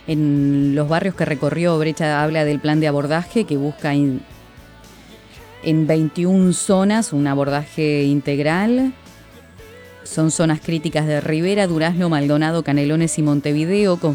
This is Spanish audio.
En los barrios que recorrió, Brecha habla del plan de abordaje que busca en 21 zonas un abordaje integral. Son zonas críticas de Rivera, Durazno, Maldonado, Canelones y Montevideo, con